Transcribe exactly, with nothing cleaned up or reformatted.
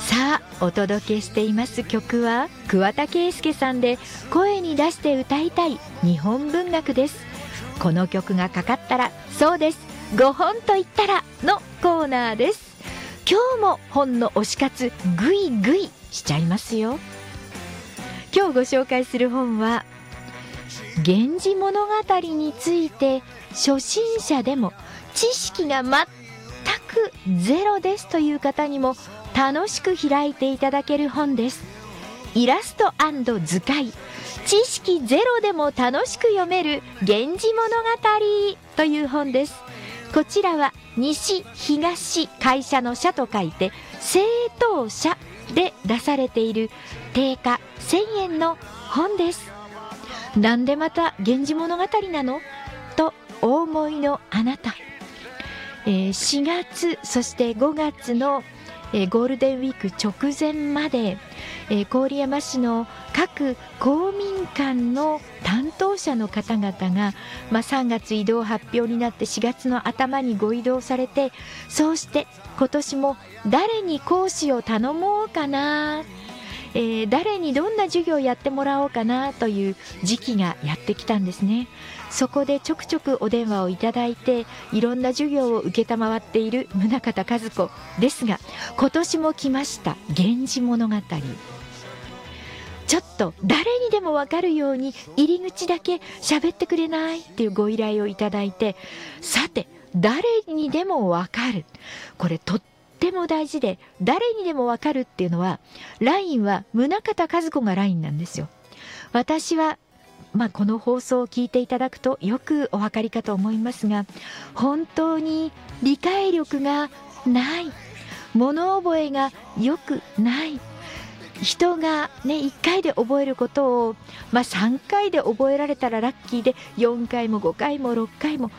さあお届けしています曲は桑田佳祐さんで声に出して歌いたい日本文学です。この曲がかかったらそうです、ごほんと言ったらのコーナーです。今日も本の推し活グイグイしちゃいますよ。今日ご紹介する本は源氏物語について初心者でも知識が全くゼロですという方にも楽しく開いていただける本です。イラスト&図解、知識ゼロでも楽しく読める源氏物語という本です。こちらは西東会社の社と書いて正当社で出されている定価せんえんの本です。なんでまた源氏物語なのとお思いのあなた、えー、しがつそしてごがつの、えー、ゴールデンウィーク直前まで、えー、郡山市の各公民館の担当者の方々が、まあ、さんがつ移動発表になってしがつの頭にご移動されて、そうして今年も誰に講師を頼もうかな、えー、誰にどんな授業をやってもらおうかなという時期がやってきたんですね。そこでちょくちょくお電話をいただいていろんな授業を受けたまわっている宗像和子ですが、今年も来ました源氏物語。ちょっと誰にでも分かるように入り口だけ喋ってくれないっていうご依頼をいただいて、さて誰にでも分かる、これとっても大事で、誰にでも分かるっていうのは ライン は宗像和子が ライン なんですよ。私はまあ、この放送を聞いていただくとよくお分かりかと思いますが、本当に理解力がない、物覚えが良くない、人がねいっかいで覚えることを、まあ、さんかいで覚えられたらラッキーでよんかいもごかいもろっかいも